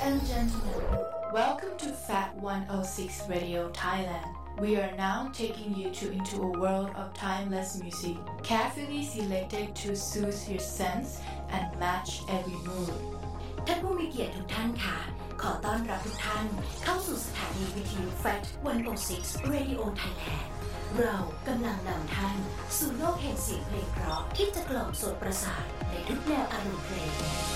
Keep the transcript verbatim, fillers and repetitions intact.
and gentlemen, welcome to Fat one oh six Radio Thailand. We are now taking you to into a world of timeless music, carefully selected to soothe your sense and match every mood. ท่านผู้มีเกียรติทุกท่านค่ะขอต้อนรับทุกท่านเข้าสู่สถานีวิทยุ แฟต หนึ่งศูนย์หก Radio Thailand เรากำลังนำท่านสู่โลกแห่งเสียงเพลงเพราะที่จะกล่อมโสตประสาทในทุกแนวอารมณ์เพลง